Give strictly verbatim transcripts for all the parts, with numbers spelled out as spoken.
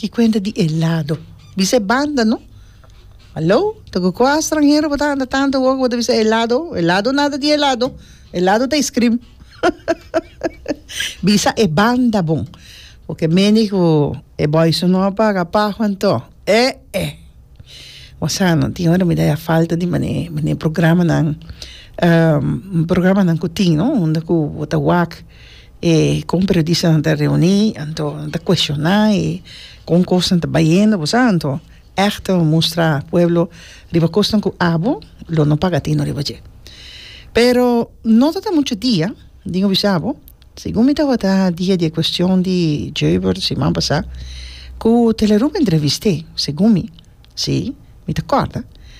que cuenta de helado. Dice banda, ¿no? Alô? Tengo quase estrangeiro botando tanto o que dice helado. Helado nada de helado. Helado de ice cream. Bisa é banda bom. Porque médico é bom isso não paga pago então. É, é. Você não tinha hora me dá a falta de mané, mané programa não. Um programa não cutin, não? Onde ku bota wak e com periodista não reunir, então da questionar e com coisa não baiendo, você então echt mostrar pueblo riba costa com abo, lo não paga tino riba je. Pero não tá muito dia, digo bisabo. Segundo me estava dia de questão de Jober semana passada, que teleruba entrevistei, segundo me, sim, me acorda.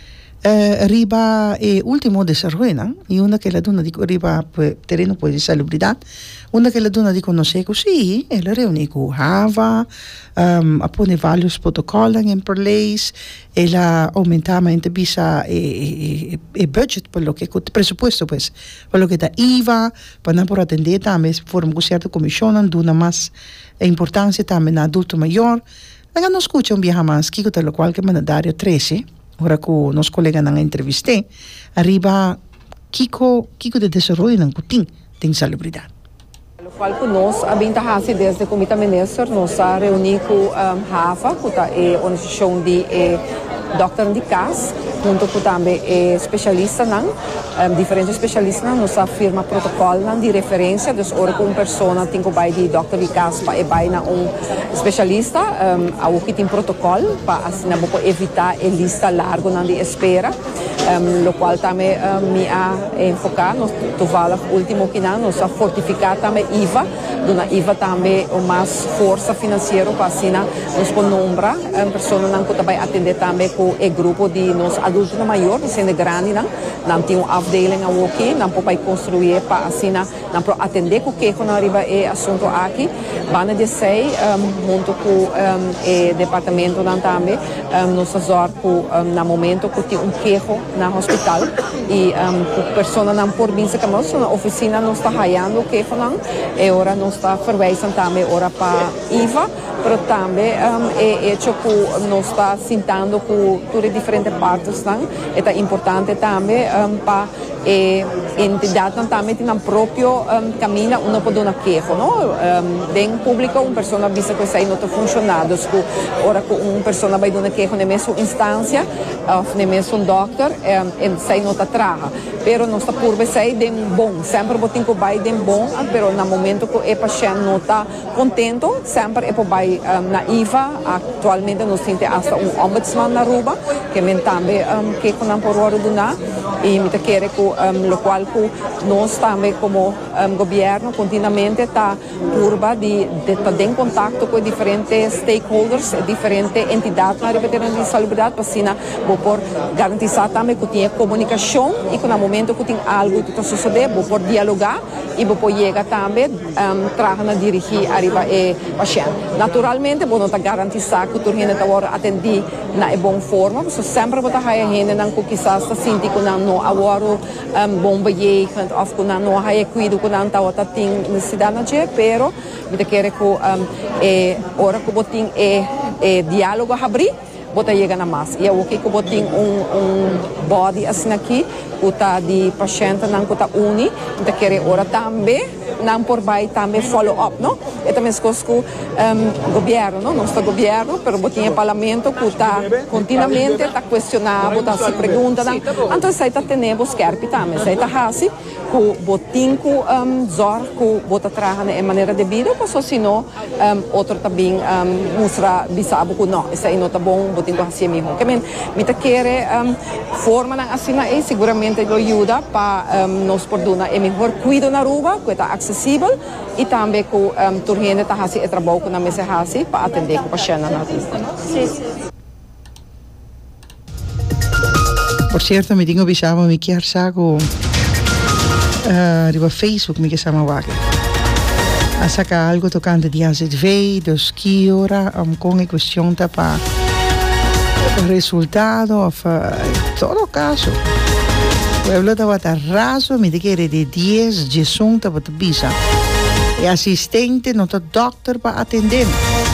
Uh, riba e último desarrollo y una que la dona dico riba pues, terreno pues de salubridad una que la dona dico no sé così e la reúne con Java um, appone varios protocolli in place e la aumentava in bisa e, e, e budget per lo che presupuesto pues per lo che da I V A per por atender también forma con cierta comisión duna más importancia también adulto mayor la no escucha un viaja más que lo cual que mandario trece ora que nos colega na entrevistei, arriba Kiko, Kiko de desarrollo ng kuting ting salubridad. Lo qual que nós abintahasi desde o Comitê Minister, nós a reuni com um, Java, que é a organização de eh, doutor de cas, junto com também eh, especialistas, um, diferentes especialistas, nós a firma protocolo de referência, dus ora com uma pessoa tem que vai de doutor de cas para vai na um especialista, um, a que tem protocolo para assim não evitar a lista larga de espera, um, lo qual também um, me a enfocar, nós tovala último que não, nós a fortificar também I V A, dona I V A também o mais força financeira para assim nós com nombra um, pessoas não que vai atender também com o grupo de nós adultos maior, de sendo grande não, não tem uma afdeling aqui, não pode construir para assim não para atender com o que quando arriba é assunto aqui, bana de sei um, junto com um, o departamento não também, um, nós azor com um, na momento que tem um queijo na hospital e um, a pessoa não por vir se caminhar na oficina não está raiando o queijo não, e ora não está verwijzen também ora para I V A, mas também um, é hecho que não está sentando com todas as diferentes partes não, é importante também um, para e entidade também tem um próprio um, caminho uma por uma queixa, não? Um, bem público uma pessoa visa que isso não está funcionando, que ora que uma pessoa vai dar uma queixa na mesma instância, ou na mesma doctor, e isso não está traga, pero não está por ver de bom, sempre botem que vai de bom, pero no momento que o paciente não está contente, sempre é para vai um, na I V A, atualmente nós temos até um ombudsman na Aruba, que também um, que não por hora do na e me quer que Um, lo qual que nós também como um, governo continuamente está curva de estar em contato com diferentes stakeholders, diferentes entidades na área de salubridade para assim por garantizar também que tenha comunicação e que no momento que tem algo que está sucedendo, por dialogar e por chegar também um, trabalhar dirigir arriba e paciente. Naturalmente, vou não garantizar que o turno está agora atendido na boa forma, porque sempre vou estar a gente não que quizás está sentindo que não agora um, bom bejegend of que não há cuidado que não está tem necessidade de, pero me quer que um, é hora que botin é é diálogo abrir bota chega na mais e o que que botin um um body assim aqui que tá de paciente não que tá uni me quer hora também não por vai também follow up, não? E também as coisas que o um, governo, não? Nosso governo, pero botinha parlamento que está continuamente está questionando, está se perguntando, então isso está tendo buscar também, isso está assim que botin que um, zor que bota traga de maneira devida, porque senão um, outro também um, mostra bisabo que não, isso aí não está bom, botin que assim mesmo. Que me me tá querer um, forma assim é seguramente ajuda para um, nós por dona é melhor cuidar na rua, que está acessível e também que um, turhene está assim é trabalho que na mesa assim para atender o paciente na artista. Sim, sim. Por cierto, me tengo bisabo me quer saco uh, riba Facebook me que sama wake. A sacar algo tocante de A Z V, dos que ora um, com a questão tá para o resultado of uh, todo caso. O pueblo estava raso, me quer de dez, de sunta para bisa. E assistente não está doctor para atender.